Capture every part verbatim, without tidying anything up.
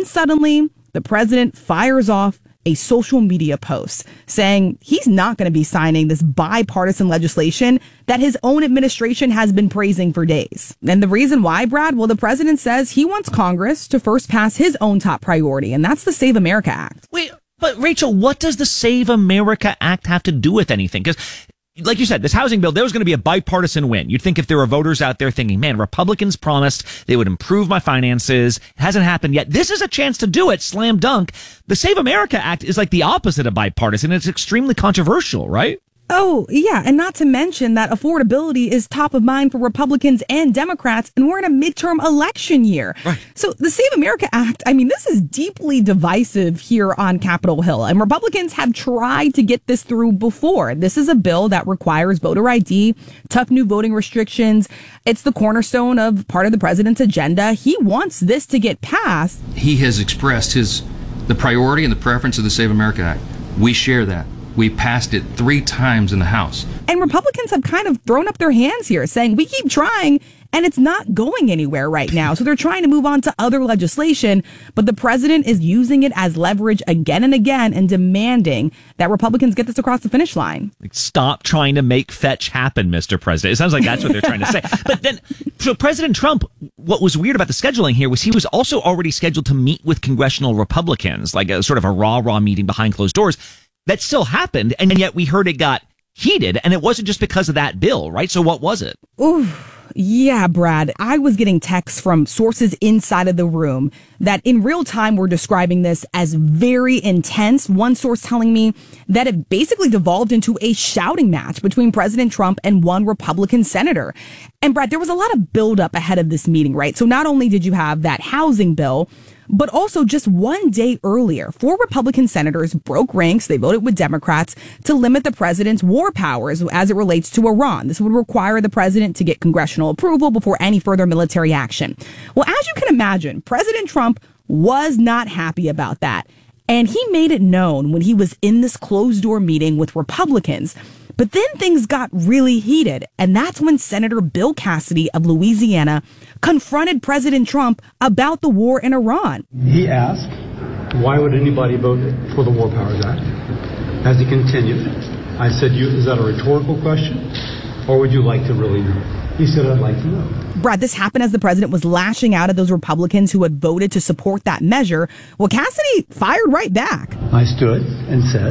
suddenly, the president fires off a social media post saying he's not going to be signing this bipartisan legislation that his own administration has been praising for days. And the reason why, Brad, well, the president says he wants Congress to first pass his own top priority, and that's the Save America Act. Wait, but Rachel, what does the Save America Act have to do with anything? Because like you said, this housing bill, there was going to be a bipartisan win. You'd think if there were voters out there thinking, man, Republicans promised they would improve my finances. It hasn't happened yet. This is a chance to do it. Slam dunk. The Save America Act is like the opposite of bipartisan. It's extremely controversial, right? Oh, yeah. And not to mention that affordability is top of mind for Republicans and Democrats, and we're in a midterm election year. Right. So the Save America Act, I mean, this is deeply divisive here on Capitol Hill, and Republicans have tried to get this through before. This is a bill that requires voter I D, tough new voting restrictions. It's the cornerstone of part of the president's agenda. He wants this to get passed. He has expressed his the priority and the preference of the Save America Act. We share that. We passed it three times in the House. And Republicans have kind of thrown up their hands here, saying we keep trying and it's not going anywhere right now. So they're trying to move on to other legislation, but the president is using it as leverage again and again and demanding that Republicans get this across the finish line. Like, stop trying to make fetch happen, Mister President. It sounds like that's what they're trying to say. But then, so President Trump, what was weird about the scheduling here was he was also already scheduled to meet with congressional Republicans, like a sort of a rah-rah meeting behind closed doors. That still happened, and yet we heard it got heated, and it wasn't just because of that bill, right? So what was it? Ooh, yeah, Brad. I was getting texts from sources inside of the room that in real time were describing this as very intense. One source telling me that it basically devolved into a shouting match between President Trump and one Republican senator. And Brad, there was a lot of buildup ahead of this meeting, right? So not only did you have that housing bill, but also just one day earlier, four Republican senators broke ranks. They voted with Democrats to limit the president's war powers as it relates to Iran. This would require the president to get congressional approval before any further military action. Well, as you can imagine, President Trump was not happy about that. And he made it known when he was in this closed door meeting with Republicans. But then things got really heated, and that's when Senator Bill Cassidy of Louisiana confronted President Trump about the war in Iran. He asked, why would anybody vote for the War Powers Act? As he continued, I said, you, is that a rhetorical question, or would you like to really know? He said, I'd like to know. Brad, this happened as the president was lashing out at those Republicans who had voted to support that measure. Well, Cassidy fired right back. I stood and said,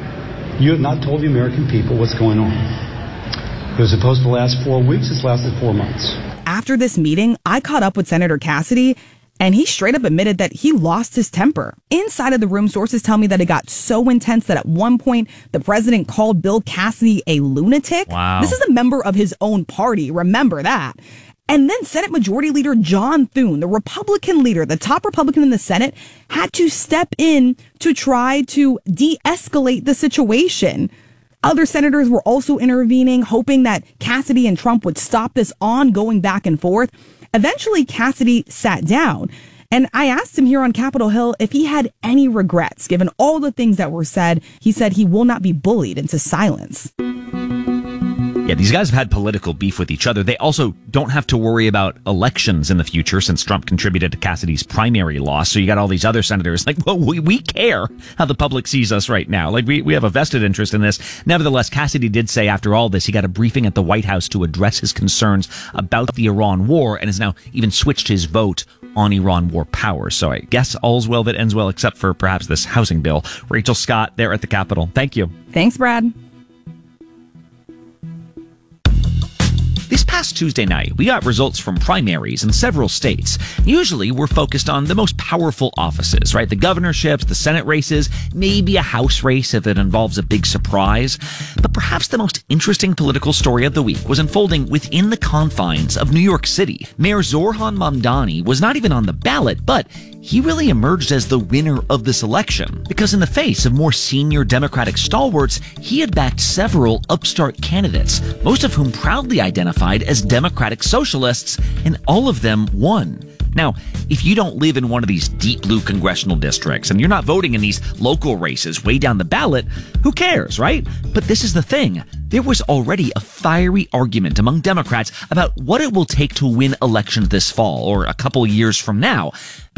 you have not told the American people what's going on. It was supposed to last four weeks. It's lasted four months. After this meeting, I caught up with Senator Cassidy, and he straight up admitted that he lost his temper. Inside of the room, sources tell me that it got so intense that at one point, the president called Bill Cassidy a lunatic. Wow. This is a member of his own party. Remember that. And then Senate Majority Leader John Thune, the Republican leader, the top Republican in the Senate, had to step in to try to de-escalate the situation. Other senators were also intervening, hoping that Cassidy and Trump would stop this ongoing back and forth. Eventually, Cassidy sat down. And I asked him here on Capitol Hill if he had any regrets, given all the things that were said. He said he will not be bullied into silence. Yeah, these guys have had political beef with each other. They also don't have to worry about elections in the future since Trump contributed to Cassidy's primary loss. So you got all these other senators like, well, we, we care how the public sees us right now. Like, we, we have a vested interest in this. Nevertheless, Cassidy did say after all this, he got a briefing at the White House to address his concerns about the Iran war and has now even switched his vote on Iran war powers. So I guess all's well that ends well, except for perhaps this housing bill. Rachel Scott there at the Capitol. Thank you. Thanks, Brad. This past Tuesday night, we got results from primaries in several states. Usually, we're focused on the most powerful offices, right? The governorships, the Senate races, maybe a House race if it involves a big surprise. But perhaps the most interesting political story of the week was unfolding within the confines of New York City. Mayor Zohran Mamdani was not even on the ballot, but he really emerged as the winner of this election. Because in the face of more senior Democratic stalwarts, he had backed several upstart candidates, most of whom proudly identified as Democratic socialists, and all of them won. Now, if you don't live in one of these deep blue congressional districts and you're not voting in these local races way down the ballot, who cares, right? But this is the thing. There was already a fiery argument among Democrats about what it will take to win elections this fall or a couple years from now.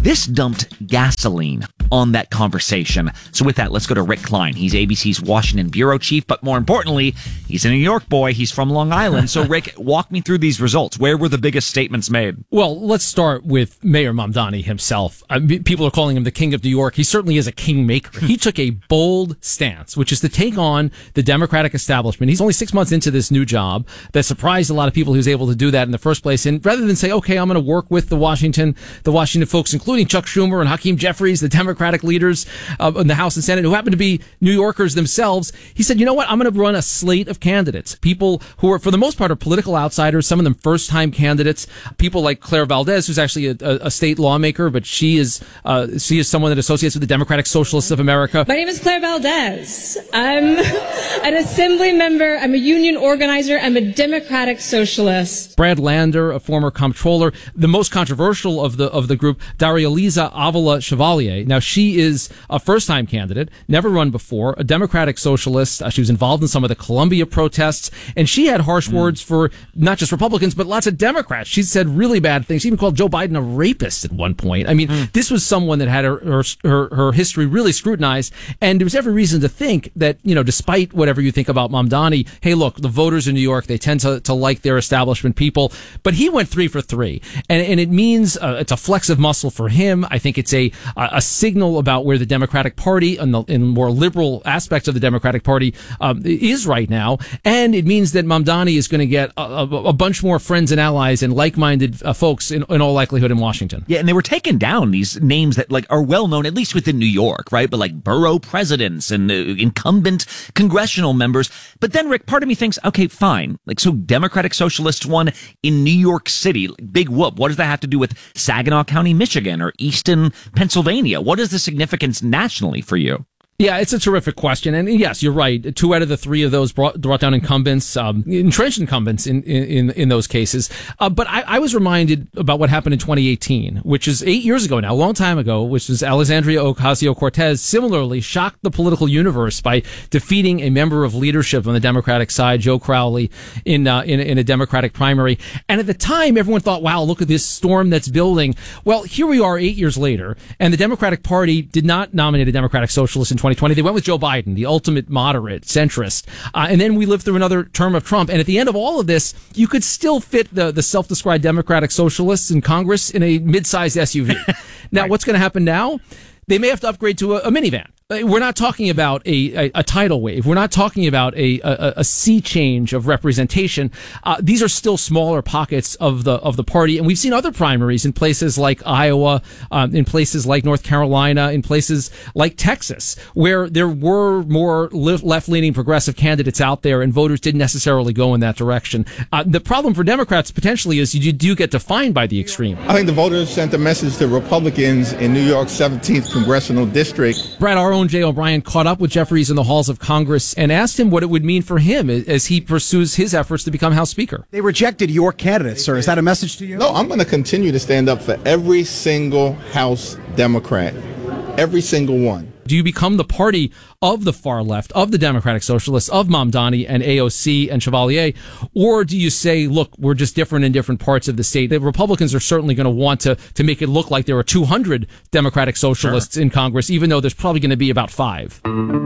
This dumped gasoline on that conversation. So with that, let's go to Rick Klein. He's A B C's Washington bureau chief, but more importantly, he's a New York boy. He's from Long Island. So Rick, walk me through these results. Where were the biggest statements made? Well, let's start with Mayor Mamdani himself. I mean, people are calling him the king of New York. He certainly is a kingmaker. He took a bold stance, which is to take on the Democratic establishment. He's only six months into this new job. That surprised a lot of people he was able to do that in the first place. And rather than say, okay, I'm going to work with the Washington, the Washington folks, including Chuck Schumer and Hakeem Jeffries, the Democratic leaders uh, in the House and Senate, who happen to be New Yorkers themselves, he said, you know what? I'm going to run a slate of candidates. People who are, for the most part, are political outsiders, some of them first-time candidates. People like Claire Valdez, who's actually a, a state lawmaker, but she is uh, she is someone that associates with the Democratic Socialists of America. My name is Claire Valdez. I'm an assembly member. I'm a union organizer. I'm a Democratic Socialist. Brad Lander, a former comptroller. The most controversial of the of the group, Darializa Avila Chevalier. Now, she is a first-time candidate, never run before, a Democratic Socialist. Uh, she was involved in some of the Columbia protests, and she had harsh mm. words for not just Republicans, but lots of Democrats. She said really bad things. She even called Joe Biden a rapist at one point. I mean, mm. this was someone that had her, her her her history really scrutinized, and there was every reason to think that, you know, despite whatever you think about Mamdani, hey, look, the voters in New York, they tend to, to like their establishment people, but he went three for three, and and it means uh, it's a flex of muscle for him. I think it's a a signal about where the Democratic Party and the in more liberal aspects of the Democratic Party um, is right now, and it means that Mamdani is going to get a, a, a bunch more friends and allies and like-minded uh, folks in, in all likelihood in Washington. Yeah, and they were taking down these names that like are well known, at least within New York, right? But like borough presidents and uh, incumbent congressional members. But then, Rick, part of me thinks, okay, fine. Like, so Democratic Socialists won in New York City. Big whoop. What does that have to do with Saginaw County, Michigan, or Easton, Pennsylvania? What is the significance nationally for you? Yeah, it's a terrific question. And yes, you're right. Two out of the three of those brought, brought down incumbents, um, entrenched incumbents in, in, in those cases. Uh, but I, I was reminded about what happened in twenty eighteen, which is eight years ago now, a long time ago, which was Alexandria Ocasio-Cortez similarly shocked the political universe by defeating a member of leadership on the Democratic side, Joe Crowley, in, uh, in, in a Democratic primary. And at the time, everyone thought, wow, look at this storm that's building. Well, here we are eight years later, and the Democratic Party did not nominate a Democratic Socialist in twenty twenty. They went with Joe Biden, the ultimate moderate, centrist. Uh, and then we lived through another term of Trump. And at the end of all of this, you could still fit the, the self-described Democratic Socialists in Congress in a mid-sized S U V. Now, right. What's going to happen now? They may have to upgrade to a, a minivan. We're not talking about a, a, a tidal wave. We're not talking about a, a, a sea change of representation. Uh, these are still smaller pockets of the of the party, and we've seen other primaries in places like Iowa, um, in places like North Carolina, in places like Texas, where there were more left-leaning progressive candidates out there, and voters didn't necessarily go in that direction. Uh, the problem for Democrats potentially is you do get defined by the extreme. I think the voters sent a message to Republicans in New York's seventeenth congressional district. Brad, our own Jay O'Brien caught up with Jeffries in the halls of Congress and asked him what it would mean for him as he pursues his efforts to become House Speaker. They rejected your candidate, sir. Is that a message to you? No, I'm going to continue to stand up for every single House Democrat, every single one. Do you become the party of the far left, of the Democratic Socialists, of Mamdani and A O C and Chevalier? Or do you say, look, we're just different in different parts of the state? The Republicans are certainly going to want to, to make it look like there are two hundred Democratic Socialists sure. in Congress, even though there's probably going to be about five.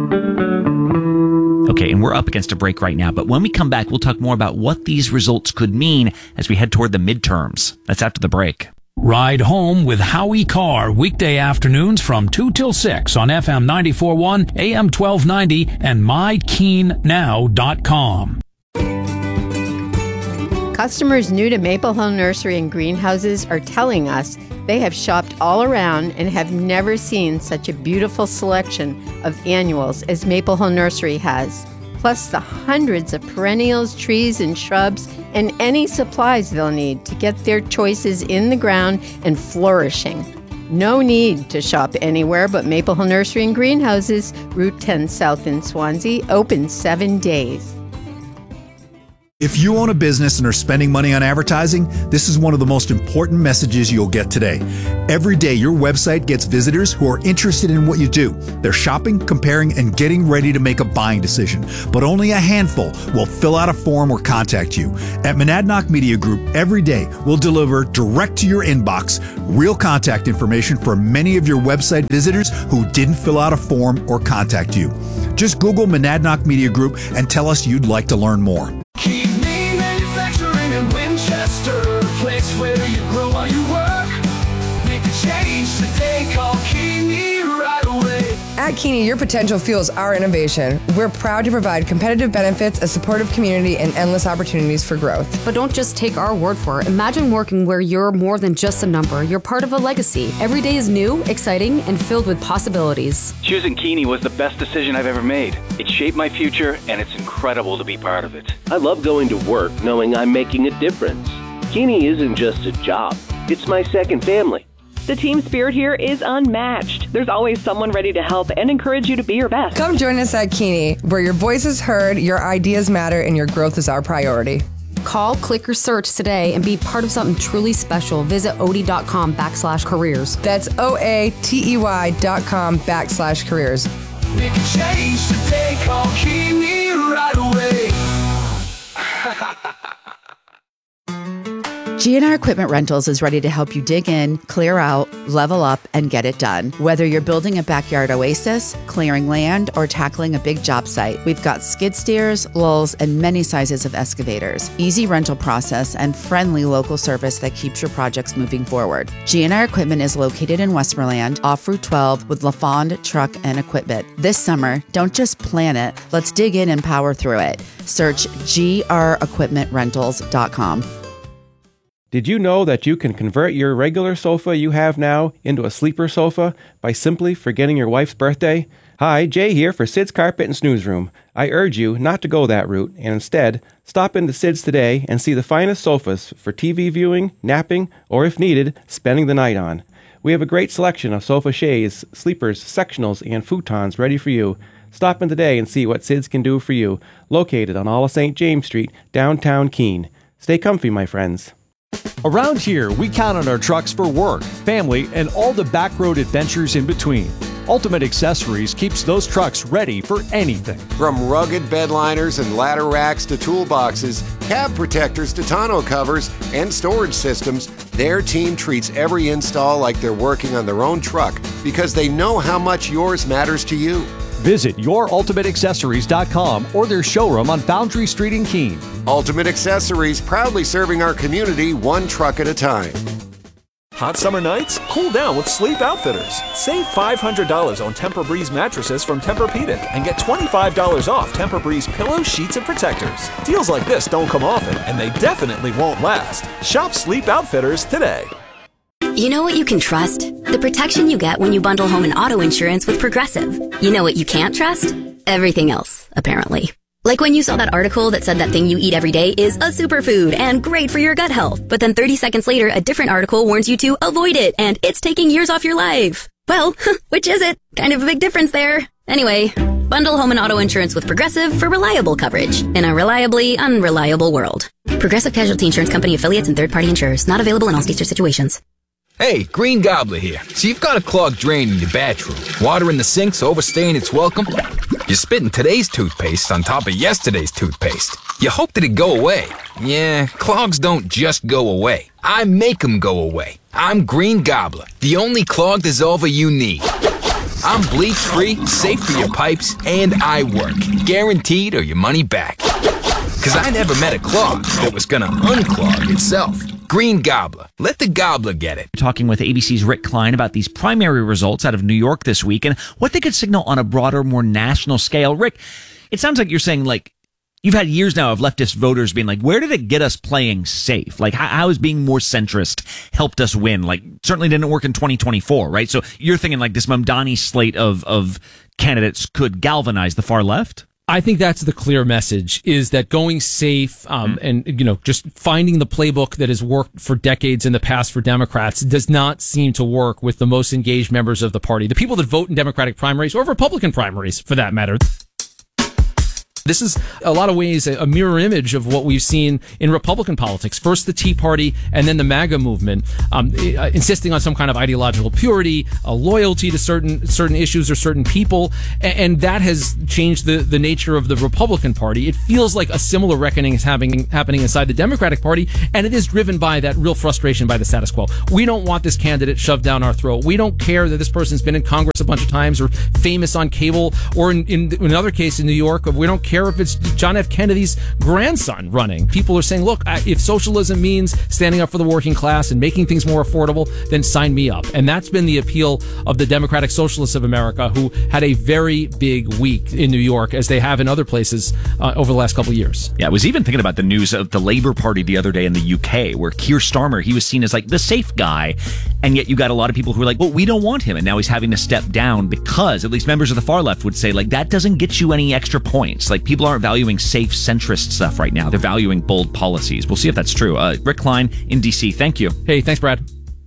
Okay, and we're up against a break right now, but when we come back, we'll talk more about what these results could mean as we head toward the midterms. That's after the break. Ride Home with Howie Carr, weekday afternoons from two till six on F M ninety-four point one, A M twelve ninety, and my keen now dot com. Customers new to Maple Hill Nursery and Greenhouses are telling us they have shopped all around and have never seen such a beautiful selection of annuals as Maple Hill Nursery has. Plus the hundreds of perennials, trees, and shrubs, and any supplies they'll need to get their choices in the ground and flourishing. No need to shop anywhere but Maple Hill Nursery and Greenhouses, Route ten South in Swansea, open seven days. If you own a business and are spending money on advertising, this is one of the most important messages you'll get today. Every day, your website gets visitors who are interested in what you do. They're shopping, comparing, and getting ready to make a buying decision. But only a handful will fill out a form or contact you. At Monadnock Media Group, every day, we'll deliver direct to your inbox real contact information for many of your website visitors who didn't fill out a form or contact you. Just Google Monadnock Media Group and tell us you'd like to learn more. Manufacturing in Winchester, place where you grow while you work. Make a change today, call Keeney right away. At Keeney, your potential fuels our innovation. We're proud to provide competitive benefits, a supportive community, and endless opportunities for growth. But don't just take our word for it. Imagine working where you're more than just a number. You're part of a legacy. Every day is new, exciting, and filled with possibilities. Choosing Keeney was the best decision I've ever made. It shaped my future, and it's incredible to be part of it. I love going to work knowing I'm making a difference. Keeney isn't just a job. It's my second family. The team spirit here is unmatched. There's always someone ready to help and encourage you to be your best. Come join us at Keeney, where your voice is heard, your ideas matter, and your growth is our priority. Call, click, or search today and be part of something truly special. Visit Odie.com backslash careers. That's O-A-T-E-Y dot com backslash careers. Make a change today, call Keeney right away. G and R Equipment Rentals is ready to help you dig in, clear out, level up, and get it done. Whether you're building a backyard oasis, clearing land, or tackling a big job site, we've got skid steers, lulls, and many sizes of excavators. Easy rental process and friendly local service that keeps your projects moving forward. G and R Equipment is located in Westmoreland, off Route twelve, with LaFond Truck and Equipment. This summer, don't just plan it, let's dig in and power through it. Search G R equipment rentals dot com. Did you know that you can convert your regular sofa you have now into a sleeper sofa by simply forgetting your wife's birthday? Hi, Jay here for Sid's Carpet and Snooze Room. I urge you not to go that route and instead stop into Sid's today and see the finest sofas for T V viewing, napping, or if needed, spending the night on. We have a great selection of sofa chaise, sleepers, sectionals, and futons ready for you. Stop in today and see what Sid's can do for you, located on all of Saint James Street, downtown Keene. Stay comfy, my friends. Around here, we count on our trucks for work, family, and all the backroad adventures in between. Ultimate Accessories keeps those trucks ready for anything. From rugged bed liners and ladder racks to toolboxes, cab protectors to tonneau covers, and storage systems, their team treats every install like they're working on their own truck because they know how much yours matters to you. Visit your ultimate accessories dot com or their showroom on Foundry Street in Keene. Ultimate Accessories, proudly serving our community one truck at a time. Hot summer nights? Cool down with Sleep Outfitters. Save five hundred dollars on Tempur-Breeze mattresses from Tempur-Pedic and get twenty-five dollars off Tempur-Breeze pillows, sheets, and protectors. Deals like this don't come often, and they definitely won't last. Shop Sleep Outfitters today. You know what you can trust? The protection you get when you bundle home and auto insurance with Progressive. You know what you can't trust? Everything else, apparently. Like when you saw that article that said that thing you eat every day is a superfood and great for your gut health, but then thirty seconds later, a different article warns you to avoid it and it's taking years off your life. Well, which is it? Kind of a big difference there. Anyway, bundle home and auto insurance with Progressive for reliable coverage in a reliably unreliable world. Progressive Casualty Insurance Company affiliates and third-party insurers. Not available in all states or situations. Hey, Green Gobbler here. So you've got a clogged drain in your bathroom. Water in the sink's overstaying its welcome. You're spitting today's toothpaste on top of yesterday's toothpaste. You hope that it go away. Yeah, clogs don't just go away. I make them go away. I'm Green Gobbler, the only clog dissolver you need. I'm bleach-free, safe for your pipes, and I work. Guaranteed or your money back. Because I never met a clog that was gonna unclog itself. Green Gobbler. Let the gobbler get it. Talking with A B C's Rick Klein about these primary results out of New York this week and what they could signal on a broader, more national scale. Rick, it sounds like you're saying, like, you've had years now of leftist voters being like, where did it get us playing safe? Like, how, how has being more centrist helped us win? Like, certainly didn't work in twenty twenty-four, right? So you're thinking like this Mamdani slate of, of candidates could galvanize the far left? I think that's the clear message, is that going safe um, mm. and, you know, just finding the playbook that has worked for decades in the past for Democrats does not seem to work with the most engaged members of the party. The people that vote in Democratic primaries or Republican primaries, for that matter. This is a lot of ways a mirror image of what we've seen in Republican politics. First the Tea Party and then the MAGA movement, um, insisting on some kind of ideological purity, a loyalty to certain certain issues or certain people, and that has changed the, the nature of the Republican Party. It feels like a similar reckoning is happening, happening inside the Democratic Party, and it is driven by that real frustration by the status quo. We don't want this candidate shoved down our throat. We don't care that this person's been in Congress a bunch of times or famous on cable, or in, in another case in New York, we don't care if it's John F. Kennedy's grandson running. People are saying, look, if socialism means standing up for the working class and making things more affordable, then sign me up. And that's been the appeal of the Democratic Socialists of America, who had a very big week in New York, as they have in other places uh, over the last couple of years. Yeah, I was even thinking about the news of the Labour Party the other day in the U K, where Keir Starmer, he was seen as like the safe guy, and yet you got a lot of people who are like, well, we don't want him, and now he's having to step down because, at least members of the far left would say, like, that doesn't get you any extra points. Like, people aren't valuing safe centrist stuff right now. They're valuing bold policies. We'll see if that's true. Uh, Rick Klein in D C, thank you. Hey, thanks, Brad.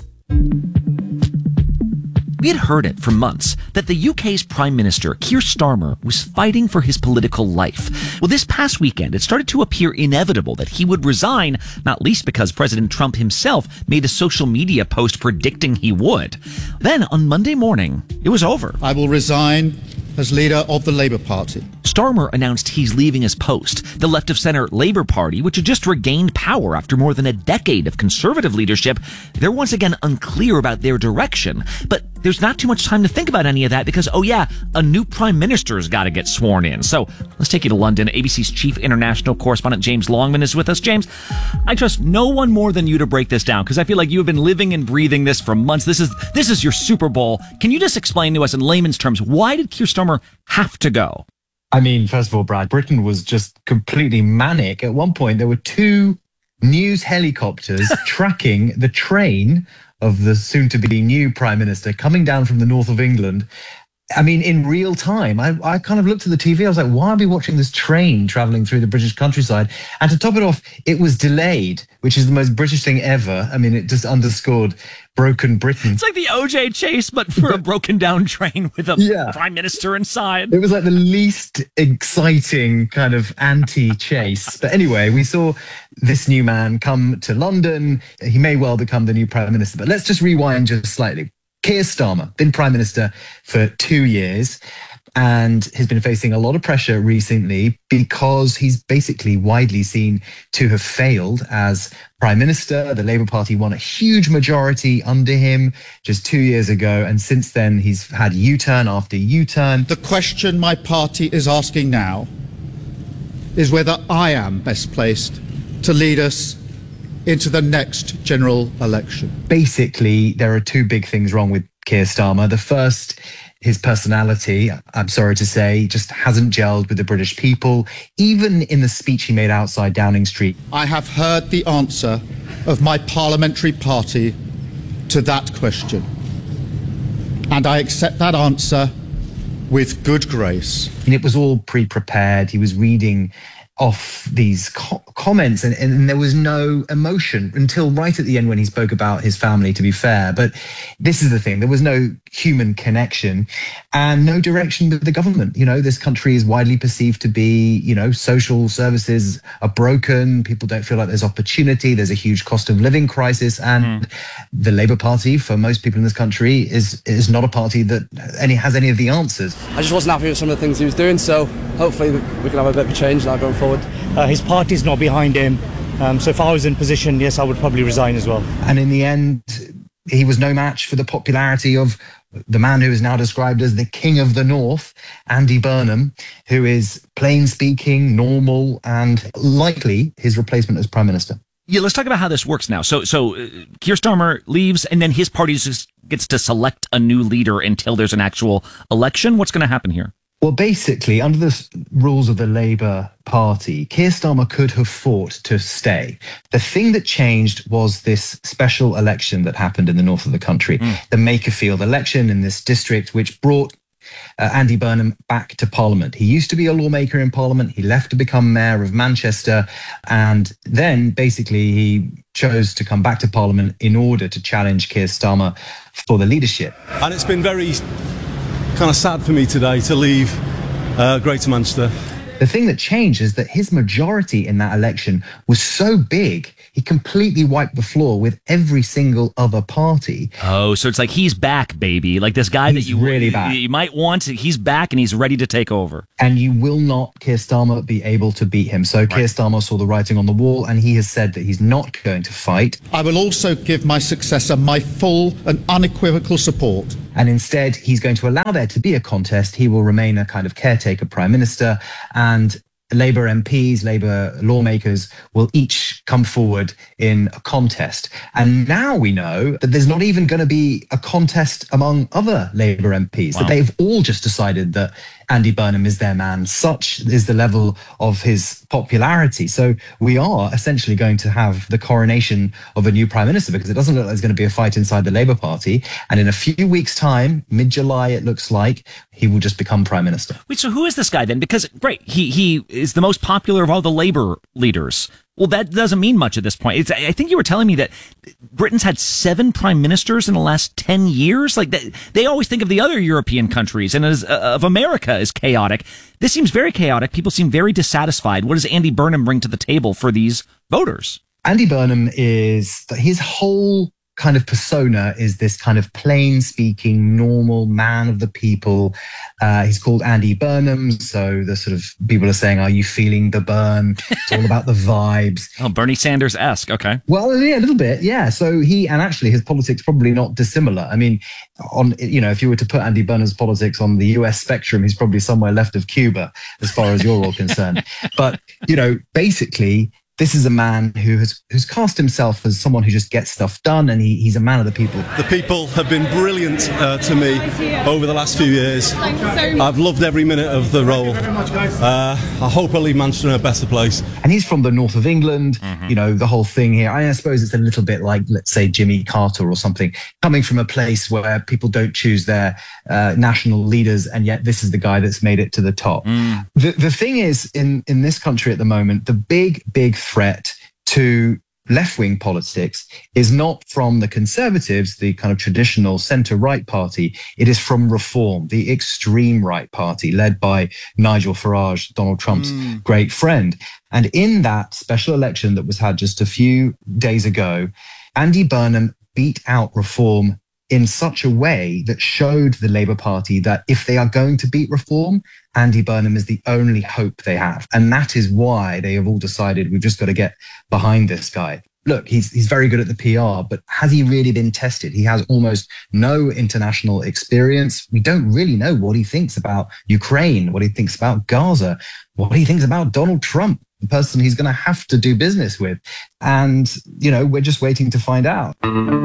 We had heard it for months that the U K's Prime Minister, Keir Starmer, was fighting for his political life. Well, this past weekend, it started to appear inevitable that he would resign, not least because President Trump himself made a social media post predicting he would. Then, on Monday morning, it was over. I will resign as leader of the Labour Party. Starmer announced he's leaving his post. The left-of-center Labour Party, which had just regained power after more than a decade of conservative leadership, they're once again unclear about their direction. But there's not too much time to think about any of that because, oh yeah, a new prime minister's got to get sworn in. So let's take you to London. A B C's chief international correspondent James Longman is with us. James, I trust no one more than you to break this down because I feel like you have been living and breathing this for months. This is this is your Super Bowl. Can you just explain to us in layman's terms, why did Keir Starmer have to go? I mean, first of all, Brad, Britain was just completely manic. At one point, there were two news helicopters tracking the train of the soon-to-be new Prime Minister coming down from the north of England. I mean, in real time. I, I kind of looked at the T V. I was like, why are we watching this train traveling through the British countryside? And to top it off, it was delayed, which is the most British thing ever. I mean, it just underscored broken Britain. It's like the O J chase, but for a broken down train with a yeah. prime minister inside. It was like the least exciting kind of anti-chase. But anyway, we saw this new man come to London. He may well become the new prime minister. But let's just rewind just slightly. Keir Starmer, been prime minister for two years and has been facing a lot of pressure recently because he's basically widely seen to have failed as prime minister. The Labour Party won a huge majority under him just two years ago. And since then, he's had U-turn after U-turn. The question my party is asking now is whether I am best placed to lead us into the next general election. Basically, there are two big things wrong with Keir Starmer. The first, his personality, I'm sorry to say, just hasn't gelled with the British people, even in the speech he made outside Downing Street. I have heard the answer of my parliamentary party to that question, and I accept that answer with good grace. And it was all pre-prepared. He was reading off these co- comments and, and there was no emotion until right at the end when he spoke about his family, to be fair. But this is the thing, there was no human connection and no direction with the government. You know, this country is widely perceived to be, you know, social services are broken. People don't feel like there's opportunity. There's a huge cost of living crisis. And mm. the Labour Party, for most people in this country, is is not a party that any has any of the answers. I just wasn't happy with some of the things he was doing. So hopefully we can have a bit of a change now going forward. Uh, his party's not behind him. Um, so if I was in position, yes, I would probably resign as well. And in the end, he was no match for the popularity of the man who is now described as the King of the North, Andy Burnham, who is plain speaking, normal, and likely his replacement as Prime Minister. Yeah, let's talk about how this works now. So, so uh, Keir Starmer leaves, and then his party just gets to select a new leader until there's an actual election. What's going to happen here? Well, basically, under the rules of the Labour Party, Keir Starmer could have fought to stay. The thing that changed was this special election that happened in the north of the country, mm. the Makerfield election in this district, which brought uh, Andy Burnham back to Parliament. He used to be a lawmaker in Parliament. He left to become mayor of Manchester. And then basically he chose to come back to Parliament in order to challenge Keir Starmer for the leadership. And it's been very kind of sad for me today to leave uh, Greater Manchester. The The thing that changed is that his majority in that election was so big, he completely wiped the floor with every single other party. Oh, so it's like he's back, baby. Like this guy He's that you really back. you might want. He's back and he's ready to take over. And you will not, Keir Starmer, be able to beat him. So Keir Starmer saw the writing on the wall, and he has said that he's not going to fight. I will also give my successor my full and unequivocal support. And instead, he's going to allow there to be a contest. He will remain a kind of caretaker prime minister, and Labour M Ps, Labour lawmakers will each come forward in a contest. And now we know that there's not even going to be a contest among other Labour M Ps, Wow. that they've all just decided that Andy Burnham is their man. Such is the level of his popularity. So we are essentially going to have the coronation of a new prime minister, because it doesn't look like there's going to be a fight inside the Labour Party. And in a few weeks' time, mid-July, it looks like, he will just become prime minister. Wait, so who is this guy then? Because, great, he he is the most popular of all the Labour leaders. Well, that doesn't mean much at this point. It's, I think you were telling me that Britain's had seven prime ministers in the last ten years. Like that, they always think of the other European countries and as uh, of America as chaotic. This seems very chaotic. People seem very dissatisfied. What does Andy Burnham bring to the table for these voters? Andy Burnham is, his whole kind of persona is this kind of plain speaking, normal man of the people. Uh, he's called Andy Burnham. So the sort of people are saying, are you feeling the burn? It's all about the vibes. Oh, Bernie Sanders-esque. Okay. Well, yeah, a little bit. Yeah. So he, and actually his politics probably not dissimilar. I mean, on, you know, if you were to put Andy Burnham's politics on the U S spectrum, he's probably somewhere left of Cuba as far as you're all concerned. But, you know, basically, this is a man who has who's cast himself as someone who just gets stuff done, and he, he's a man of the people. The people have been brilliant uh, to me over the last few years. I've loved every minute of the role. Uh, I hope I leave Manchester in a better place. And he's from the north of England, mm-hmm. you know, the whole thing here. I suppose it's a little bit like, let's say, Jimmy Carter or something, coming from a place where people don't choose their uh, national leaders, and yet this is the guy that's made it to the top. Mm. The, the thing is, in, in this country at the moment, the big, big threat to left-wing politics is not from the Conservatives, the kind of traditional centre-right party. It is from Reform, the extreme right party led by Nigel Farage, Donald Trump's mm. great friend. And in that special election that was had just a few days ago, Andy Burnham beat out Reform in such a way that showed the Labour Party that if they are going to beat Reform, Andy Burnham is the only hope they have. And that is why they have all decided we've just got to get behind this guy. Look, he's he's very good at the P R, but has he really been tested? He has almost no international experience. We don't really know what he thinks about Ukraine, what he thinks about Gaza, what he thinks about Donald Trump, the person he's going to have to do business with. And, you know, we're just waiting to find out.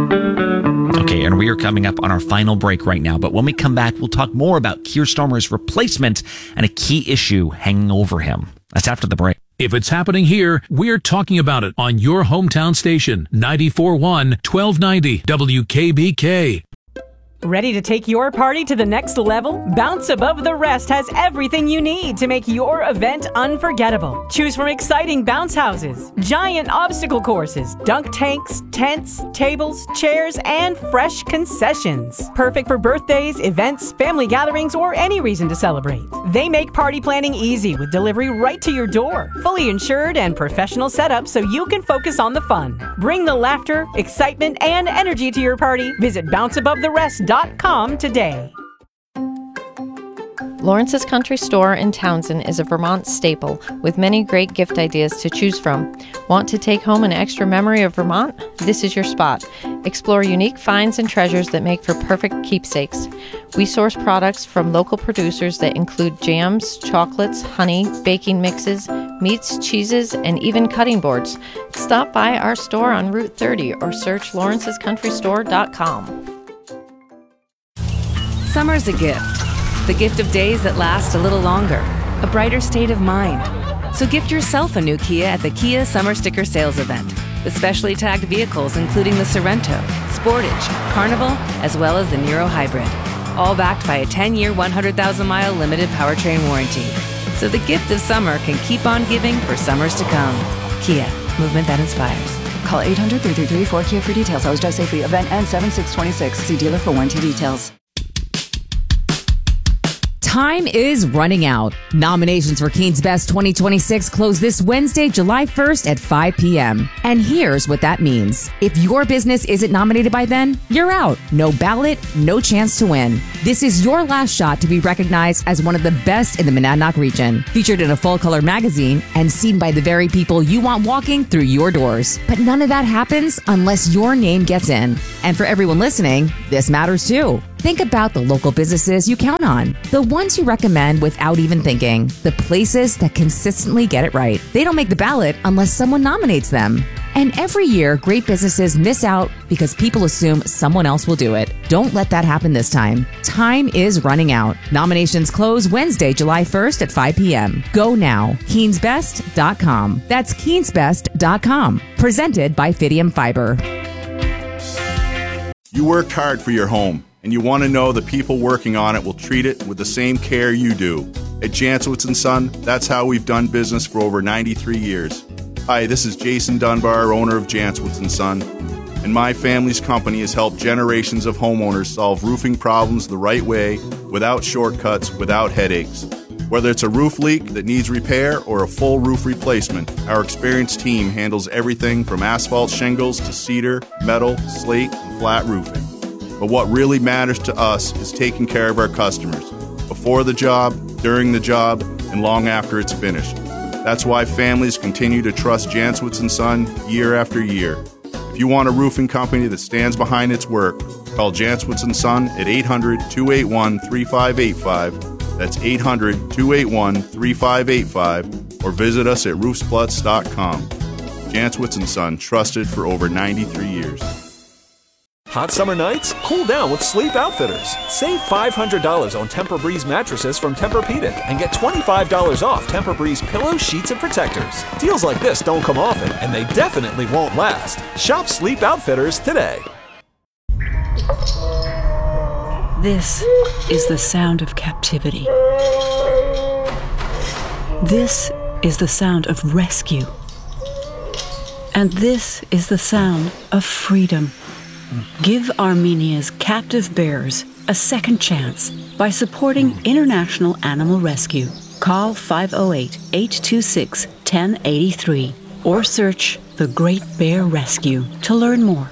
Okay, and we are coming up on our final break right now. But when we come back, we'll talk more about Keir Starmer's replacement and a key issue hanging over him. That's after the break. If it's happening here, we're talking about it on your hometown station, ninety-four point one, twelve ninety W K B K. Ready to take your party to the next level? Bounce Above the Rest has everything you need to make your event unforgettable. Choose from exciting bounce houses, giant obstacle courses, dunk tanks, tents, tables, chairs, and fresh concessions. Perfect for birthdays, events, family gatherings, or any reason to celebrate. They make party planning easy with delivery right to your door. Fully insured and professional setup so you can focus on the fun. Bring the laughter, excitement, and energy to your party. Visit bounce above the rest dot com today. Lawrence's Country Store in Townsend is a Vermont staple with many great gift ideas to choose from. Want to take home an extra memory of Vermont? This is your spot. Explore unique finds and treasures that make for perfect keepsakes. We source products from local producers that include jams, chocolates, honey, baking mixes, meats, cheeses, and even cutting boards. Stop by our store on Route thirty or search lawrences country store dot com. Summer's a gift. The gift of days that last a little longer. A brighter state of mind. So gift yourself a new Kia at the Kia Summer Sticker Sales Event. With specially tagged vehicles including the Sorrento, Sportage, Carnival, as well as the Niro Hybrid. All backed by a ten-year, one hundred thousand mile limited powertrain warranty. So the gift of summer can keep on giving for summers to come. Kia, movement that inspires. Call eight hundred, three three three, four K I A for details. Always drive safely. Event ends seven six twenty-six. See dealer for warranty details. Time is running out. Nominations for Keen's Best twenty twenty-six close this Wednesday, July first at five p.m. And here's what that means. If your business isn't nominated by then, you're out. No ballot, no chance to win. This is your last shot to be recognized as one of the best in the Monadnock region. Featured in a full-color magazine and seen by the very people you want walking through your doors. But none of that happens unless your name gets in. And for everyone listening, this matters too. Think about the local businesses you count on, the ones you recommend without even thinking, the places that consistently get it right. They don't make the ballot unless someone nominates them. And every year, great businesses miss out because people assume someone else will do it. Don't let that happen this time. Time is running out. Nominations close Wednesday, July first at five p.m. Go now. Keens Best dot com. That's Keens Best dot com. Presented by Fidium Fiber. You worked hard for your home, and you want to know the people working on it will treat it with the same care you do. At Jancewitz and Son, that's how we've done business for over ninety-three years. Hi, this is Jason Dunbar, owner of Jancewitz and Son, and my family's company has helped generations of homeowners solve roofing problems the right way, without shortcuts, without headaches. Whether it's a roof leak that needs repair or a full roof replacement, our experienced team handles everything from asphalt shingles to cedar, metal, slate, and flat roofing. But what really matters to us is taking care of our customers, before the job, during the job, and long after it's finished. That's why families continue to trust Jancewitz and Son year after year. If you want a roofing company that stands behind its work, call Jancewitz and Son at eight hundred, two eight one, three five eight five. That's eight hundred, two eight one, three five eight five, or visit us at roofsplutz dot com. Jancewitz and Son, trusted for over ninety-three years. Hot summer nights? Cool down with Sleep Outfitters. Save five hundred dollars on Tempur-Breeze mattresses from Tempur-Pedic and get twenty-five dollars off Tempur-Breeze pillows, sheets, and protectors. Deals like this don't come often, and they definitely won't last. Shop Sleep Outfitters today. This is the sound of captivity. This is the sound of rescue. And this is the sound of freedom. Give Armenia's captive bears a second chance by supporting International Animal Rescue. Call five oh eight, eight two six, one oh eight three or search The Great Bear Rescue to learn more.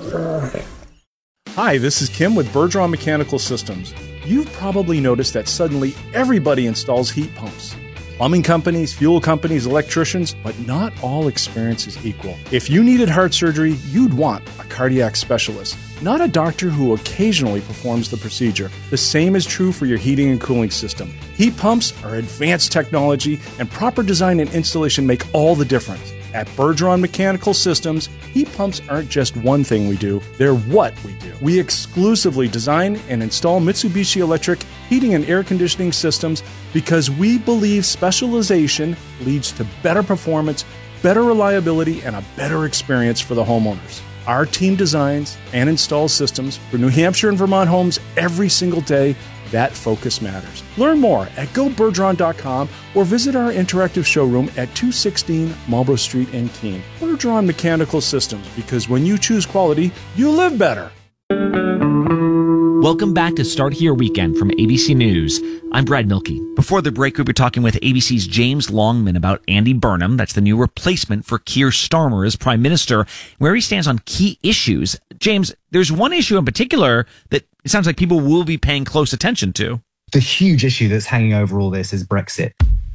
Hi, this is Kim with Bergeron Mechanical Systems. You've probably noticed that suddenly everybody installs heat pumps. Plumbing companies, fuel companies, electricians, but not all experience is equal. If you needed heart surgery, you'd want a cardiac specialist, not a doctor who occasionally performs the procedure. The same is true for your heating and cooling system. Heat pumps are advanced technology, and proper design and installation make all the difference. At Bergeron Mechanical Systems, heat pumps aren't just one thing we do, they're what we do. We exclusively design and install Mitsubishi Electric heating and air conditioning systems because we believe specialization leads to better performance, better reliability, and a better experience for the homeowners. Our team designs and installs systems for New Hampshire and Vermont homes every single day. That focus matters. Learn more at go bergeron dot com or visit our interactive showroom at two sixteen Marlborough Street in Keene. Bergeron Mechanical Systems, because when you choose quality, you live better. Welcome back to Start Here Weekend from A B C News. I'm Brad Milkey. Before the break, we were talking with A B C's James Longman about Andy Burnham. That's the new replacement for Keir Starmer as Prime Minister, where he stands on key issues. James, there's one issue in particular that it sounds like people will be paying close attention to. The huge issue that's hanging over all this is Brexit.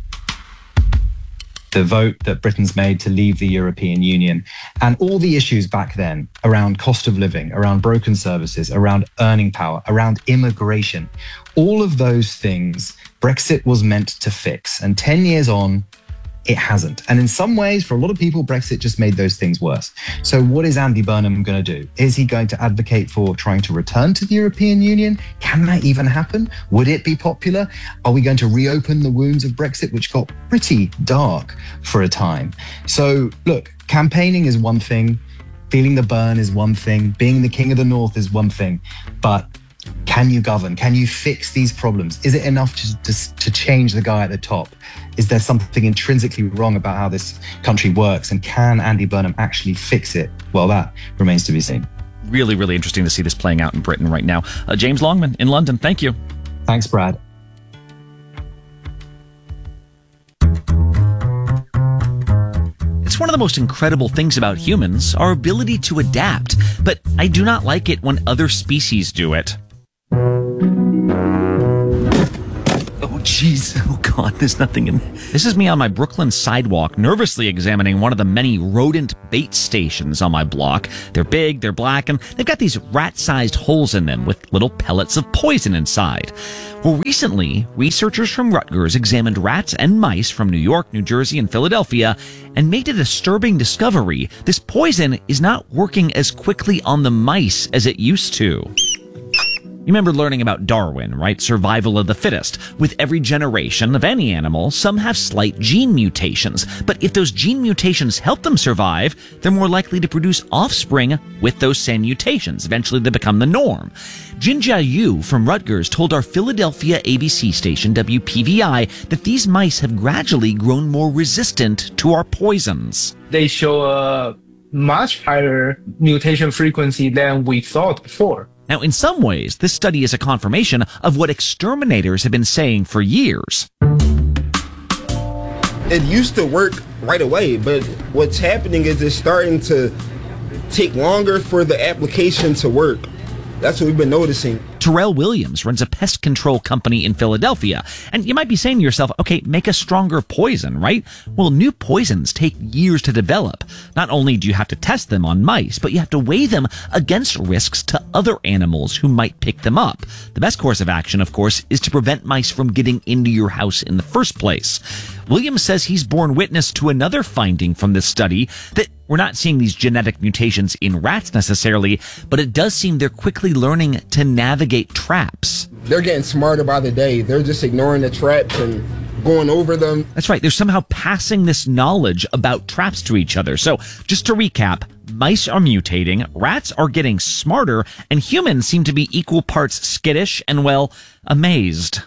The vote that Britain's made to leave the European Union, and all the issues back then around cost of living, around broken services, around earning power, around immigration, all of those things Brexit was meant to fix. And ten years on, it hasn't. And in some ways, for a lot of people, Brexit just made those things worse. So what is Andy Burnham going to do? Is he going to advocate for trying to return to the European Union? Can that even happen? Would it be popular? Are we going to reopen the wounds of Brexit, which got pretty dark for a time? So look, campaigning is one thing. Feeling the burn is one thing. Being the king of the north is one thing. But can you govern? Can you fix these problems? Is it enough to, to, to change the guy at the top? Is there something intrinsically wrong about how this country works? And can Andy Burnham actually fix it? Well, that remains to be seen. Really, really interesting to see this playing out in Britain right now. Uh, James Longman in London, thank you. Thanks, Brad. It's one of the most incredible things about humans, our ability to adapt. But I do not like it when other species do it. Oh, jeez. Oh, God, there's nothing in... This is me on my Brooklyn sidewalk, nervously examining one of the many rodent bait stations on my block. They're big, they're black, and they've got these rat-sized holes in them with little pellets of poison inside. Well, recently, researchers from Rutgers examined rats and mice from New York, New Jersey, and Philadelphia and made a disturbing discovery. This poison is not working as quickly on the mice as it used to. You remember learning about Darwin, right? Survival of the fittest. With every generation of any animal, some have slight gene mutations. But if those gene mutations help them survive, they're more likely to produce offspring with those same mutations. Eventually they become the norm. Jinjia Yu from Rutgers told our Philadelphia A B C station W P V I that these mice have gradually grown more resistant to our poisons. They show a much higher mutation frequency than we thought before. Now, in some ways, this study is a confirmation of what exterminators have been saying for years. It used to work right away, but what's happening is it's starting to take longer for the application to work. That's what we've been noticing. Terrell Williams runs a pest control company in Philadelphia. And you might be saying to yourself, okay, make a stronger poison, right? Well, new poisons take years to develop. Not only do you have to test them on mice, but you have to weigh them against risks to other animals who might pick them up. The best course of action, of course, is to prevent mice from getting into your house in the first place. Williams says he's borne witness to another finding from this study, that we're not seeing these genetic mutations in rats necessarily, but it does seem they're quickly learning to navigate traps. They're getting smarter by the day. They're just ignoring the traps and going over them. That's right. They're somehow passing this knowledge about traps to each other. So just to recap, mice are mutating, rats are getting smarter, and humans seem to be equal parts skittish and, well, amazed.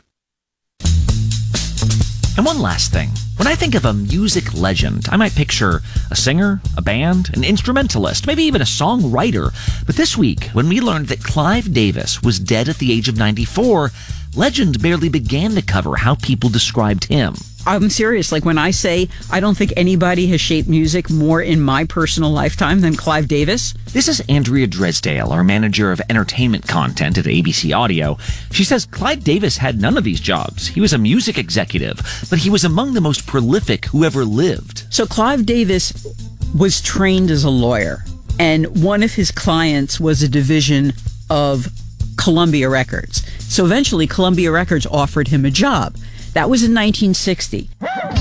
And one last thing. When I think of a music legend, I might picture a singer, a band, an instrumentalist, maybe even a songwriter. But this week, when we learned that Clive Davis was dead at the age of ninety-four, legend barely began to cover how people described him. I'm serious. Like when I say I don't think anybody has shaped music more in my personal lifetime than Clive Davis. This is Andrea Dresdale, our manager of entertainment content at A B C Audio. She says Clive Davis had none of these jobs. He was a music executive, but he was among the most prolific who ever lived. So Clive Davis was trained as a lawyer, and one of his clients was a division of Columbia Records. So eventually Columbia Records offered him a job. That was in nineteen sixty.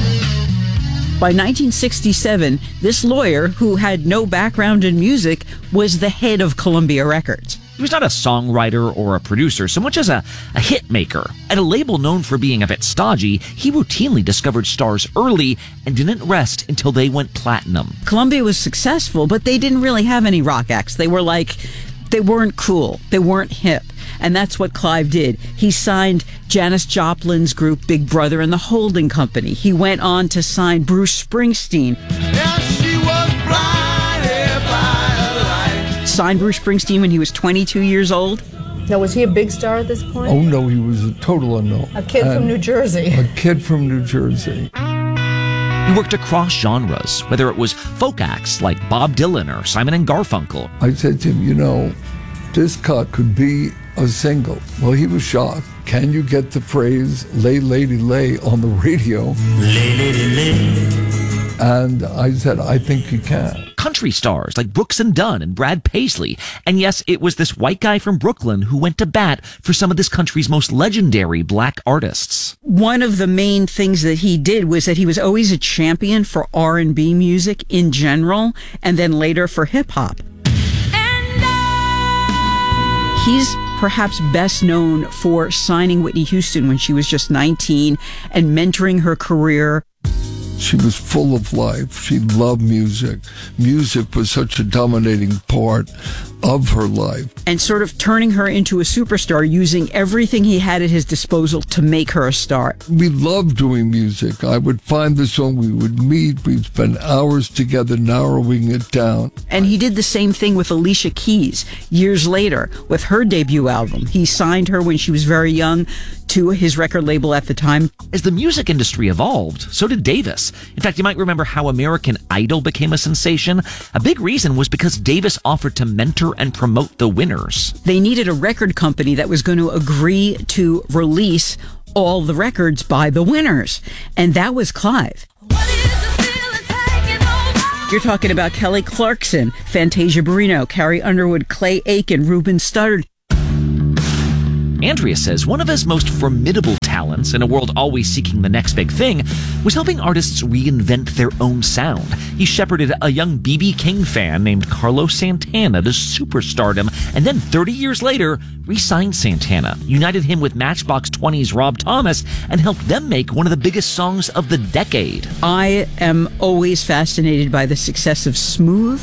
By nineteen sixty-seven, this lawyer, who had no background in music, was the head of Columbia Records. He was not a songwriter or a producer so much as a, a hit maker. At a label known for being a bit stodgy, he routinely discovered stars early and didn't rest until they went platinum. Columbia was successful, but they didn't really have any rock acts. They were like, they weren't cool. They weren't hip. And that's what Clive did. He signed Janis Joplin's group Big Brother and the Holding Company. He went on to sign Bruce Springsteen. Yeah, she was blinded by a light. Signed Bruce Springsteen when he was twenty-two years old. Now, was he a big star at this point? Oh, no, he was a total unknown. A kid and from New Jersey. A kid from New Jersey. He worked across genres, whether it was folk acts like Bob Dylan or Simon and Garfunkel. I said to him, you know, this cut could be a single. Well, he was shocked. Can you get the phrase "lay lady lay" on the radio? Lay lady lay. And I said, I think you can. Country stars like Brooks and Dunn and Brad Paisley. And yes, it was this white guy from Brooklyn who went to bat for some of this country's most legendary black artists. One of the main things that he did was that he was always a champion for R and B music in general, and then later for hip hop. He's perhaps best known for signing Whitney Houston when she was just nineteen and mentoring her career. She was full of life. She loved music. Music was such a dominating part of her life. And sort of turning her into a superstar, using everything he had at his disposal to make her a star. We loved doing music. I would find the song, we would meet, we'd spend hours together narrowing it down. And he did the same thing with Alicia Keys years later with her debut album. He signed her when she was very young to his record label at the time. As the music industry evolved, so did Davis. In fact, you might remember how American Idol became a sensation. A big reason was because Davis offered to mentor and promote the winners. They needed a record company that was going to agree to release all the records by the winners. And that was Clive. You're talking about Kelly Clarkson, Fantasia Barrino, Carrie Underwood, Clay Aiken, Ruben Studdard. Andrea says one of his most formidable talents in a world always seeking the next big thing was helping artists reinvent their own sound. He shepherded a young B B King fan named Carlos Santana to superstardom, and then thirty years later, re-signed Santana, united him with Matchbox twenty's Rob Thomas, and helped them make one of the biggest songs of the decade. I am always fascinated by the success of Smooth.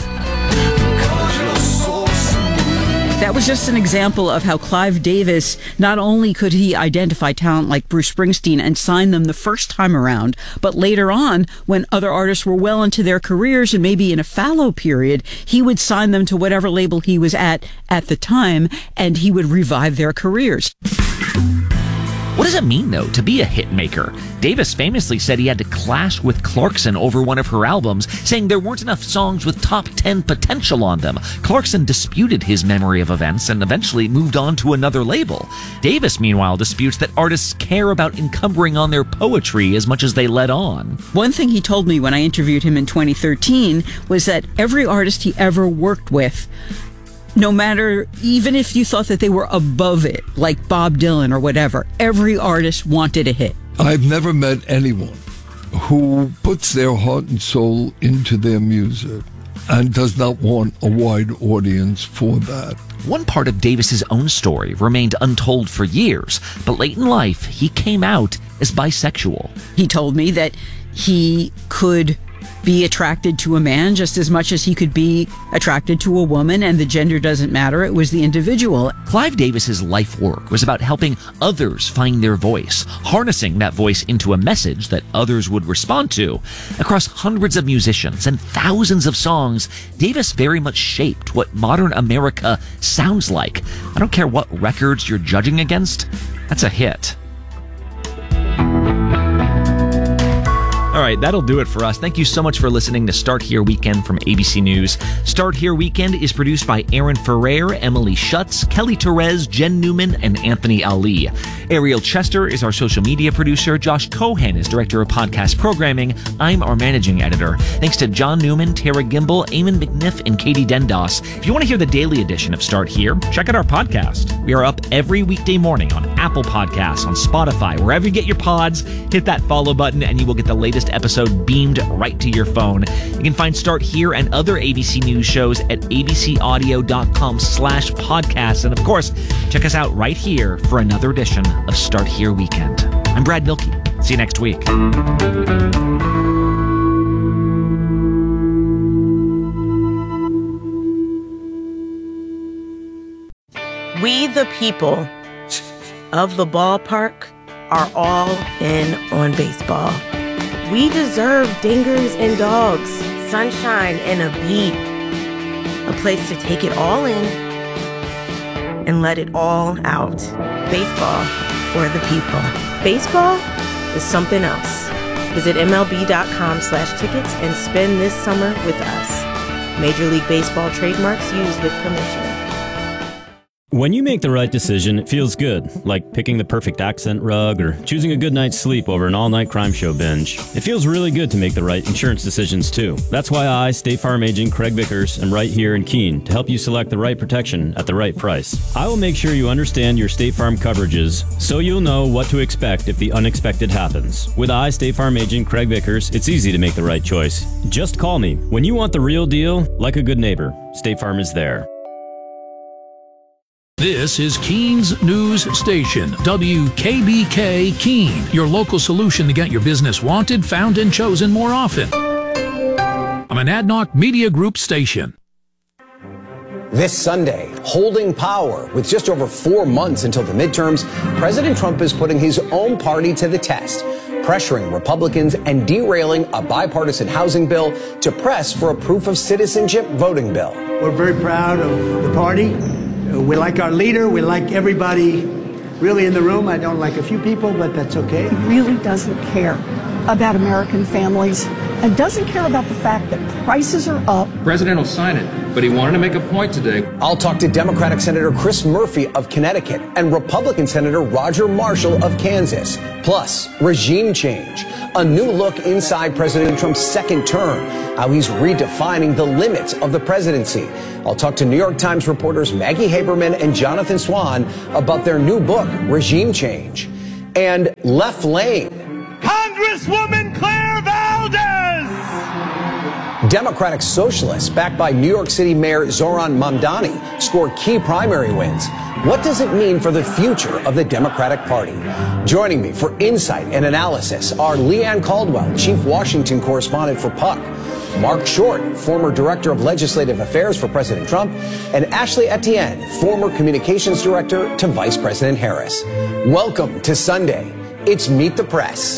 That was just an example of how Clive Davis, not only could he identify talent like Bruce Springsteen and sign them the first time around, but later on, when other artists were well into their careers and maybe in a fallow period, he would sign them to whatever label he was at at the time, and he would revive their careers. What does it mean, though, to be a hit maker? Davis famously said he had to clash with Clarkson over one of her albums, saying there weren't enough songs with top ten potential on them. Clarkson disputed his memory of events and eventually moved on to another label. Davis, meanwhile, disputes that artists care about encumbering on their poetry as much as they let on. One thing he told me when I interviewed him in twenty thirteen was that every artist he ever worked with, no matter, even if you thought that they were above it, like Bob Dylan or whatever, every artist wanted a hit. I've never met anyone who puts their heart and soul into their music and does not want a wide audience for that. One part of Davis's own story remained untold for years, but late in life, he came out as bisexual. He told me that he could be attracted to a man just as much as he could be attracted to a woman, and the gender doesn't matter. It was the individual. Clive Davis's life work was about helping others find their voice, harnessing that voice into a message that others would respond to. Across hundreds of musicians and thousands of songs, Davis very much shaped what modern America sounds like. I don't care what records you're judging against, that's a hit. All right, that'll do it for us. Thank you so much for listening to Start Here Weekend from A B C News. Start Here Weekend is produced by Aaron Ferrer, Emily Schutz, Kelly Therese, Jen Newman, and Anthony Ali. Ariel Chester is our social media producer. Josh Cohen is director of podcast programming. I'm our managing editor. Thanks to John Newman, Tara Gimbel, Eamon McNiff, and Katie Dendos. If you want to hear the daily edition of Start Here, check out our podcast. We are up every weekday morning on Apple Podcasts, on Spotify, wherever you get your pods. Hit that follow button and you will get the latest episode beamed right to your phone. You can find Start Here and other A B C News shows at abcaudio.com slash podcasts. And of course, check us out right here for another edition of Start Here Weekend. I'm Brad Milkey. See you next week. We the people of the ballpark are all in on baseball. We deserve dingers and dogs, sunshine and a beat. A place to take it all in and let it all out. Baseball for the people. Baseball is something else. Visit MLB.com slash tickets and spend this summer with us. Major League Baseball trademarks used with permission. When you make the right decision, it feels good, like picking the perfect accent rug or choosing a good night's sleep over an all-night crime show binge. It feels really good to make the right insurance decisions, too. That's why I, State Farm Agent Craig Vickers, am right here in Keene to help you select the right protection at the right price. I will make sure you understand your State Farm coverages so you'll know what to expect if the unexpected happens. With I, State Farm Agent Craig Vickers, it's easy to make the right choice. Just call me. When you want the real deal, like a good neighbor, State Farm is there. This is Keene's News Station, W K B K Keene, your local solution to get your business wanted, found, and chosen more often. I'm an Adnoc Media Group station. This Sunday, holding power with just over four months until the midterms, President Trump is putting his own party to the test, pressuring Republicans and derailing a bipartisan housing bill to press for a proof of citizenship voting bill. We're very proud of the party. We like our leader. We like everybody really in the room. I don't like a few people, but that's okay. He really doesn't care about American families and doesn't care about the fact that prices are up. The president will sign it, but he wanted to make a point today. I'll talk to Democratic Senator Chris Murphy of Connecticut and Republican Senator Roger Marshall of Kansas. Plus, regime change, a new look inside President Trump's second term, how he's redefining the limits of the presidency. I'll talk to New York Times reporters Maggie Haberman and Jonathan Swan about their new book, Regime Change. And Left Lane. Congresswoman Claire Valdez! Democratic Socialists, backed by New York City Mayor Zoran Mamdani, scored key primary wins. What does it mean for the future of the Democratic Party? Joining me for insight and analysis are Leanne Caldwell, Chief Washington Correspondent for Puck, Mark Short, former Director of Legislative Affairs for President Trump, and Ashley Etienne, former Communications Director to Vice President Harris. Welcome to Sunday. It's Meet the Press.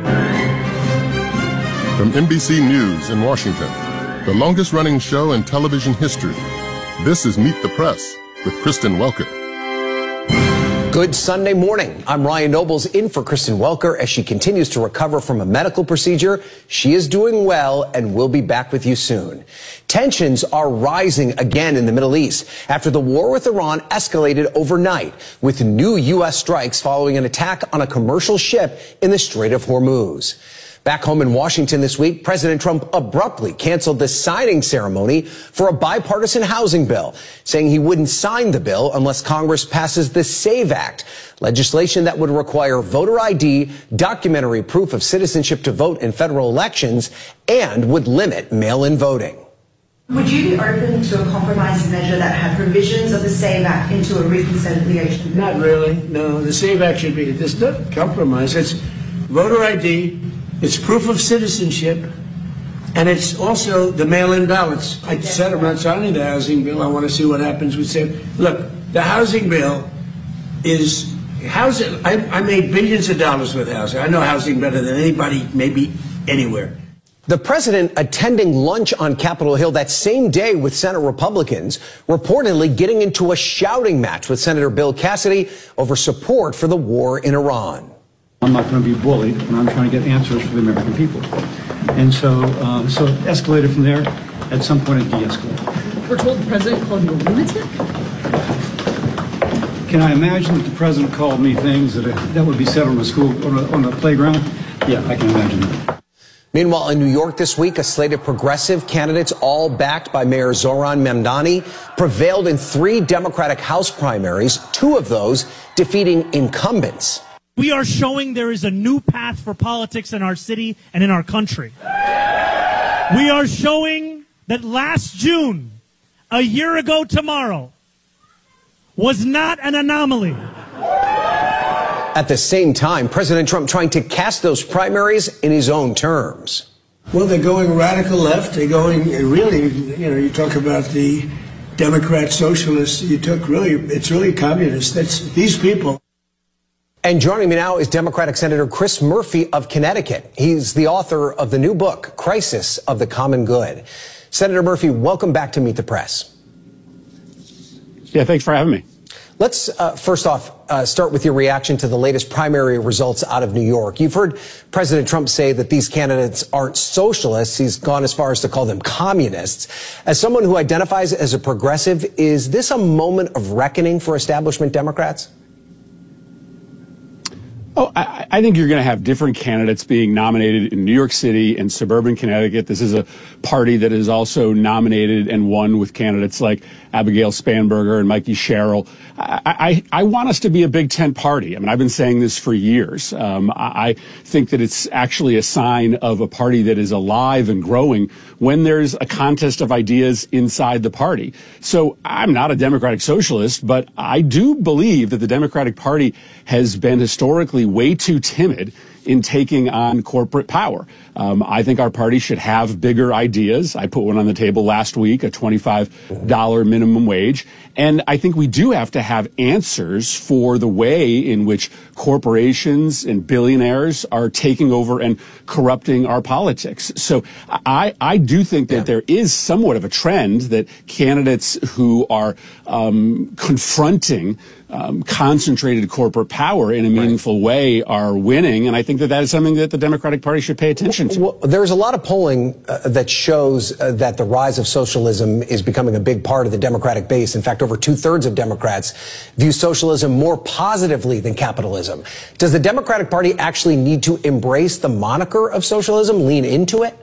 From N B C News in Washington, the longest-running show in television history, this is Meet the Press with Kristen Welker. Good Sunday morning. I'm Ryan Nobles in for Kristen Welker as she continues to recover from a medical procedure. She is doing well and will be back with you soon. Tensions are rising again in the Middle East after the war with Iran escalated overnight with new U S strikes following an attack on a commercial ship in the Strait of Hormuz. Back home in Washington this week, President Trump abruptly canceled the signing ceremony for a bipartisan housing bill, saying he wouldn't sign the bill unless Congress passes the SAVE Act, legislation that would require voter I D, documentary proof of citizenship to vote in federal elections, and would limit mail-in voting. Would you be open to a compromise measure that had provisions of the SAVE Act into a reconciliation bill? Not really. No, the SAVE Act should be, this not compromise. It's voter I D, it's proof of citizenship, and it's also the mail-in ballots. I said I'm not signing the housing bill. I want to see what happens with SAVE. Look, the housing bill is housing. I, I made billions of dollars with housing. I know housing better than anybody, maybe anywhere. The president attending lunch on Capitol Hill that same day with Senate Republicans, reportedly getting into a shouting match with Senator Bill Cassidy over support for the war in Iran. I'm not going to be bullied, and I'm trying to get answers for the American people. And so, uh, so it escalated from there. At some point, it de-escalated. We're told the president called you a lunatic? Can I imagine that the president called me things that that would be said on a school on a, on a playground? Yeah, I can imagine that. Meanwhile, in New York this week, a slate of progressive candidates, all backed by Mayor Zoran Mamdani, prevailed in three Democratic House primaries, two of those defeating incumbents. We are showing there is a new path for politics in our city and in our country. We are showing that last June, a year ago tomorrow, was not an anomaly. At the same time, President Trump trying to cast those primaries in his own terms. Well, they're going radical left. They're going really, you know, you talk about the Democrat socialists. You took really, it's really communist. That's these people. And joining me now is Democratic Senator Chris Murphy of Connecticut. He's the author of the new book, Crisis of the Common Good. Senator Murphy, welcome back to Meet the Press. Yeah, thanks for having me. Let's uh, first off uh, start with your reaction to the latest primary results out of New York. You've heard President Trump say that these candidates aren't socialists. He's gone as far as to call them communists. As someone who identifies as a progressive, is this a moment of reckoning for establishment Democrats? Oh, I, I think you're going to have different candidates being nominated in New York City and suburban Connecticut. This is a party that is also nominated and won with candidates like Abigail Spanberger and Mikey Sherrill. I, I, I want us to be a Big Tent party. I mean, I've been saying this for years. Um, I, I think that it's actually a sign of a party that is alive and growing when there's a contest of ideas inside the party. So I'm not a Democratic socialist, but I do believe that the Democratic Party has been historically way too timid in taking on corporate power. Um, I think our party should have bigger ideas. I put one on the table last week, a twenty-five dollars minimum wage. And I think we do have to have answers for the way in which corporations and billionaires are taking over and corrupting our politics. So I, I do think that there is somewhat of a trend that candidates who are um, confronting um, concentrated corporate power in a meaningful way are winning. And I think that that is something that the Democratic Party should pay attention to. Well, there's a lot of polling uh, that shows uh, that the rise of socialism is becoming a big part of the Democratic base. In fact, over two-thirds of Democrats view socialism more positively than capitalism. Does the Democratic Party actually need to embrace the moniker of socialism, lean into it?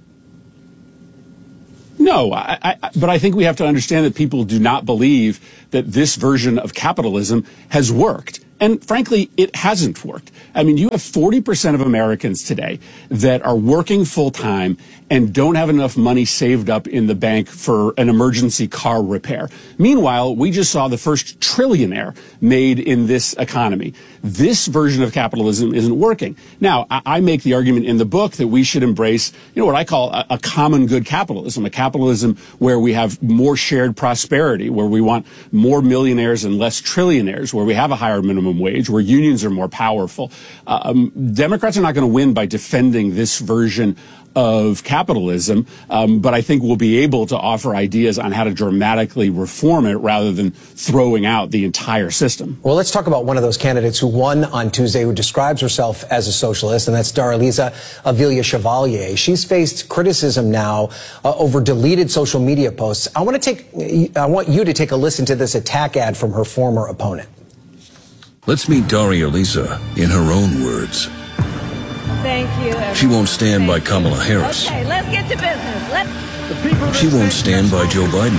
No, I, I, but I think we have to understand that people do not believe that this version of capitalism has worked. And frankly, it hasn't worked. I mean, you have forty percent of Americans today that are working full time and don't have enough money saved up in the bank for an emergency car repair. Meanwhile, we just saw the first trillionaire made in this economy. This version of capitalism isn't working. Now, I, I make the argument in the book that we should embrace, you know, what I call a, a common good capitalism, a capitalism where we have more shared prosperity, where we want more millionaires and less trillionaires, where we have a higher minimum wage, where unions are more powerful. Um, Democrats are not going to win by defending this version of capitalism, um, but I think we'll be able to offer ideas on how to dramatically reform it rather than throwing out the entire system. Well, let's talk about one of those candidates who won on Tuesday, who describes herself as a socialist, and that's Darlisa Avila Chevalier. She's faced criticism now uh, over deleted social media posts. I want to take, I want you to take a listen to this attack ad from her former opponent. Let's meet Darlisa in her own words. Thank you. Everyone. She won't stand by Kamala Harris. Okay, let's get to business. Let's... She won't stand by Joe Biden.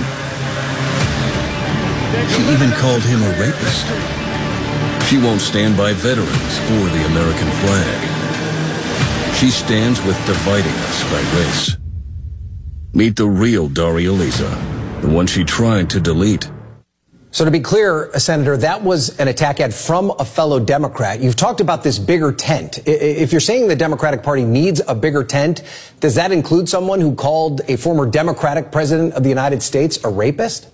She even called him a rapist. She won't stand by veterans or the American flag. She stands with dividing us by race. Meet the real Darlisa, the one she tried to delete. So to be clear, Senator, that was an attack ad from a fellow Democrat. You've talked about this bigger tent. If you're saying the Democratic Party needs a bigger tent, does that include someone who called a former Democratic president of the United States a rapist?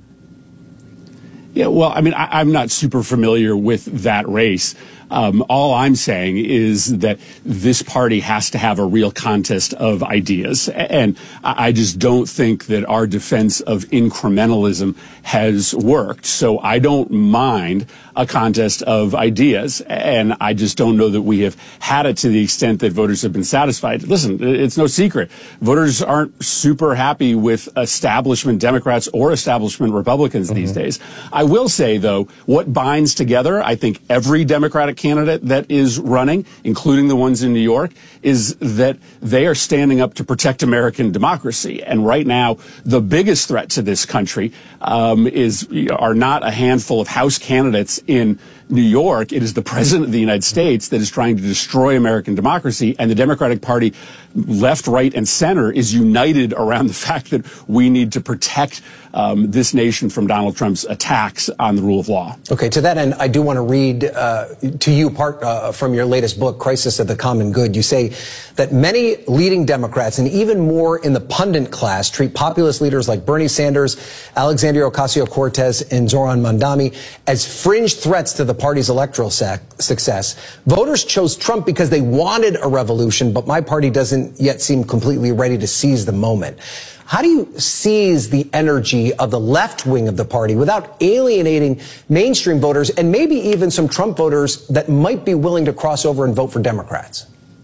Yeah, well, I mean, I, I'm not super familiar with that race. Um, all I'm saying is that this party has to have a real contest of ideas. And I just don't think that our defense of incrementalism has worked. So I don't mind a contest of ideas. And I just don't know that we have had it to the extent that voters have been satisfied. Listen, it's no secret. Voters aren't super happy with establishment Democrats or establishment Republicans mm-hmm. these days. I will say, though, what binds together, I think, every Democratic candidate that is running, including the ones in New York, is that they are standing up to protect American democracy. And right now, the biggest threat to this country um, is are not a handful of House candidates in New York. It is the president of the United States that is trying to destroy American democracy. And the Democratic Party, left, right, and center, is united around the fact that we need to protect um, this nation from Donald Trump's attacks on the rule of law. Okay, to that end, I do want to read uh, to you part uh, from your latest book, Crisis of the Common Good. You say that many leading Democrats, and even more in the pundit class, treat populist leaders like Bernie Sanders, Alexandria Ocasio-Cortez, and Zoran Mandami as fringe threats to the party's electoral success. Voters chose Trump because they wanted a revolution, but my party doesn't yet seem completely ready to seize the moment. How do you seize the energy of the left wing of the party without alienating mainstream voters and maybe even some Trump voters that might be willing to cross over and vote for Democrats?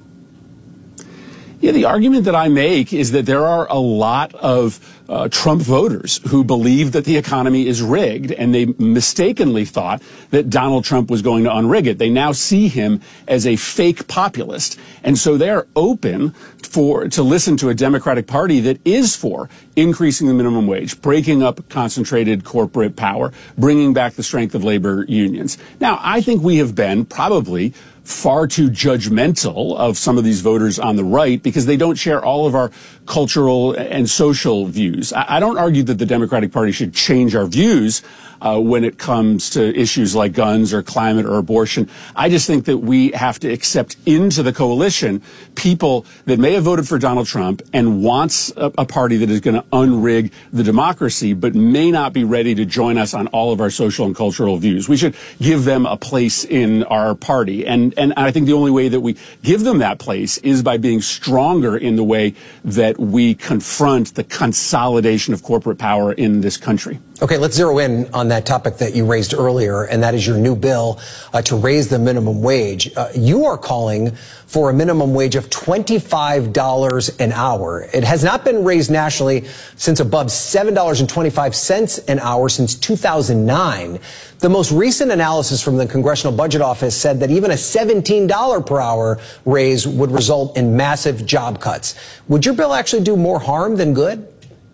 Yeah, the argument that I make is that there are a lot of uh, Trump voters who believe that the economy is rigged, and they mistakenly thought that Donald Trump was going to unrig it. They now see him as a fake populist, and so they're open for to listen to a Democratic Party that is for increasing the minimum wage, breaking up concentrated corporate power, bringing back the strength of labor unions. Now, I think we have been probably far too judgmental of some of these voters on the right because they don't share all of our cultural and social views. I, I don't argue that the Democratic Party should change our views uh, when it comes to issues like guns or climate or abortion. I just think that we have to accept into the coalition people that may have voted for Donald Trump and wants a, a party that is going to unrig the democracy, but may not be ready to join us on all of our social and cultural views. We should give them a place in our party. And And I think the only way that we give them that place is by being stronger in the way that we confront the consolidation of corporate power in this country. Okay, let's zero in on that topic that you raised earlier, and that is your new bill uh, to raise the minimum wage. Uh, you are calling for a minimum wage of twenty-five dollars an hour. It has not been raised nationally since above seven dollars and twenty-five cents an hour since two thousand nine. The most recent analysis from the Congressional Budget Office said that even a seventeen dollars per hour raise would result in massive job cuts. Would your bill actually do more harm than good?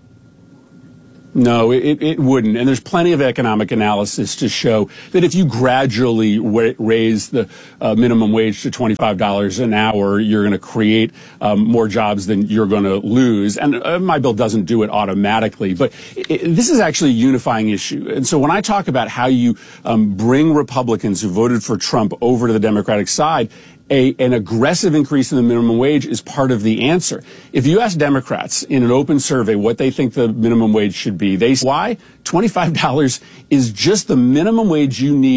No, it, it wouldn't. And there's plenty of economic analysis to show that if you gradually wa- raise the uh, minimum wage to twenty-five dollars an hour, you're going to create um, more jobs than you're going to lose. And uh, my bill doesn't do it automatically. But it, it, this is actually a unifying issue. And so when I talk about how you um, bring Republicans who voted for Trump over to the Democratic side, A, an aggressive increase in the minimum wage is part of the answer. If you ask Democrats in an open survey what they think the minimum wage should be, they say, why? twenty-five dollars is just the minimum wage you need.